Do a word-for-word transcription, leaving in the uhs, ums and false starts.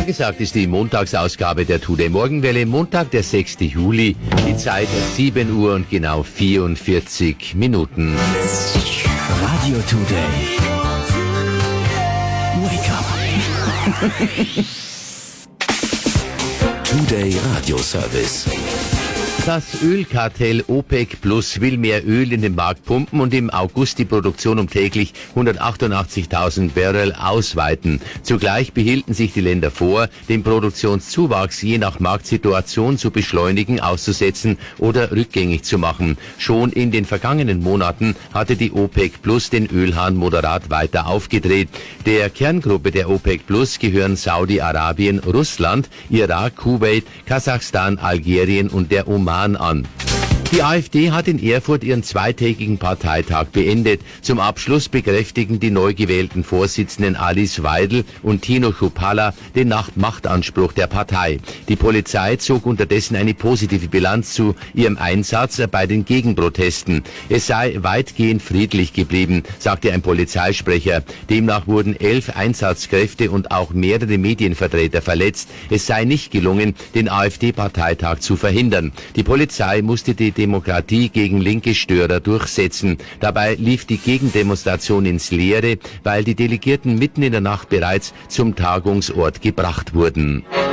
Angesagt ist die Montagsausgabe der Today Morgenwelle, Montag, der sechster Juli, die Zeit sieben Uhr und genau vierundvierzig Minuten. Radio Today. Wake up. Today Radio Service. Das Ölkartell OPEC Plus will mehr Öl in den Markt pumpen und im August die Produktion um täglich hundertachtundachtzigtausend Barrel ausweiten. Zugleich behielten sich die Länder vor, den Produktionszuwachs je nach Marktsituation zu beschleunigen, auszusetzen oder rückgängig zu machen. Schon in den vergangenen Monaten hatte die OPEC Plus den Ölhahn moderat weiter aufgedreht. Der Kerngruppe der OPEC Plus gehören Saudi-Arabien, Russland, Irak, Kuwait, Kasachstan, Algerien und der Oman an. Die AfD hat in Erfurt ihren zweitägigen Parteitag beendet. Zum Abschluss bekräftigen die neu gewählten Vorsitzenden Alice Weidel und Tino Chrupalla den Machtanspruch der Partei. Die Polizei zog unterdessen eine positive Bilanz zu ihrem Einsatz bei den Gegenprotesten. Es sei weitgehend friedlich geblieben, sagte ein Polizeisprecher. Demnach wurden elf Einsatzkräfte und auch mehrere Medienvertreter verletzt. Es sei nicht gelungen, den AfD-Parteitag zu verhindern. Die Polizei musste die Demokratie gegen linke Störer durchsetzen. Dabei lief die Gegendemonstration ins Leere, weil die Delegierten mitten in der Nacht bereits zum Tagungsort gebracht wurden.